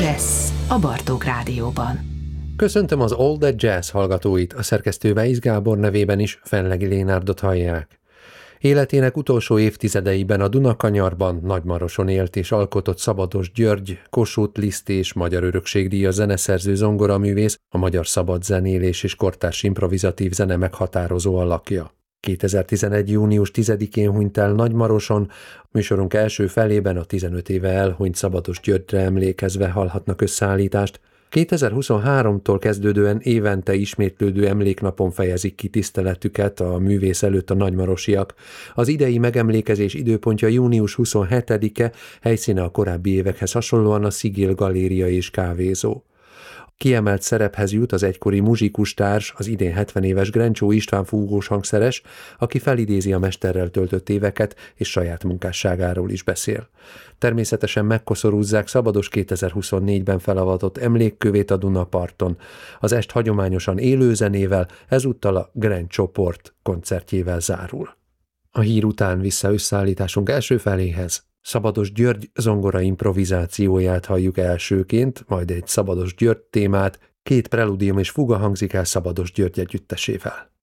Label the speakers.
Speaker 1: Jazz a Bartók Rádióban.
Speaker 2: Köszöntöm az All That Jazz hallgatóit, a szerkesztő Weisz Gábor nevében is Fenlegi Lénárdot hallják. Életének utolsó évtizedeiben a Dunakanyarban, Nagymaroson élt és alkotott Szabados György, Kossuth Liszt és Magyar Örökségdíjas zeneszerző zongoraművész, a magyar szabad zenélés és kortárs improvizatív zene meghatározó alakja. 2011. június 10-én hunyt el Nagymaroson, műsorunk első felében a 15 éve elhunyt Szabados Györgyre emlékezve hallhatnak összeállítást. 2023-tól kezdődően évente ismétlődő emléknapon fejezik ki tiszteletüket a művész előtt a nagymarosiak. Az idei megemlékezés időpontja június 27-e, helyszíne a korábbi évekhez hasonlóan a Sigil Galéria és kávézó. Kiemelt szerephez jut az egykori muzsikustárs, az idén 70 éves Grencsó István fúvós hangszeres, aki felidézi a mesterrel töltött éveket és saját munkásságáról is beszél. Természetesen megkoszorúzzák Szabados 2024-ben felavatott emlékkövét a Dunaparton. Az est hagyományosan élő zenével, ezúttal a Grencs csoport koncertjével zárul. A hír után vissza összeállításunk első feléhez. Szabados György zongora improvizációját halljuk elsőként, majd egy Szabados György témát, két preludium és fuga hangzik el Szabados György együttesével.